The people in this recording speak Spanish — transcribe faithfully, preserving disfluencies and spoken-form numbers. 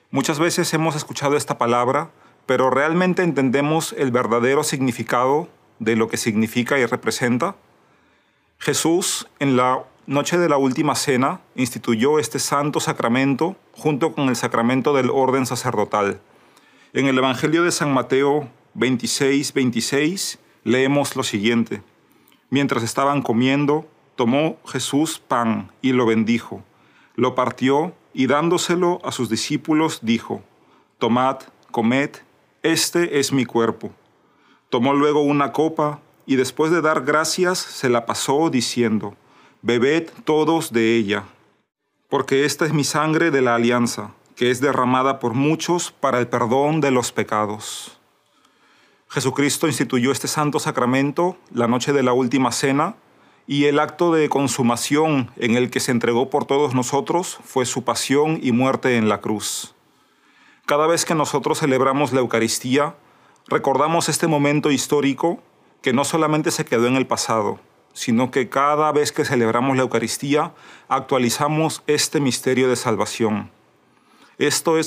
Muchas veces hemos escuchado esta palabra, pero ¿realmente entendemos el verdadero significado de lo que significa y representa? Jesús, en la noche de la última cena, instituyó este santo sacramento junto con el sacramento del orden sacerdotal. En el Evangelio de San Mateo veintiséis, veintiséis, leemos lo siguiente. Mientras estaban comiendo, tomó Jesús pan y lo bendijo. Lo partió y dándoselo a sus discípulos dijo, «Tomad, comed, este es mi cuerpo». Tomó luego una copa y después de dar gracias se la pasó diciendo, «Bebed todos de ella, porque esta es mi sangre de la alianza, que es derramada por muchos para el perdón de los pecados». Jesucristo instituyó este santo sacramento la noche de la última cena, y el acto de consumación en el que se entregó por todos nosotros fue su pasión y muerte en la cruz. Cada vez que nosotros celebramos la Eucaristía, recordamos este momento histórico que no solamente se quedó en el pasado, sino que cada vez que celebramos la Eucaristía, actualizamos este misterio de salvación. Esto es